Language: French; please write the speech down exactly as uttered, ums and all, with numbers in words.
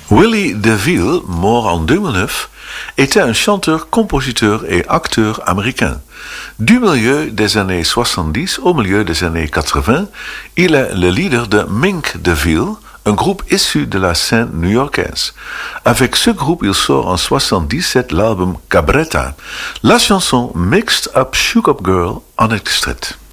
Willie DeVille, mort en deux mille neuf, était un chanteur, compositeur et acteur américain. Du milieu des années soixante-dix au milieu des années quatre-vingts, il est le leader de Mink DeVille, un groupe issu de la scène new-yorkaise. Avec ce groupe, il sort en soixante-dix-sept l'album Cabretta. La chanson Mixed Up Shook Up Girl en est extraite.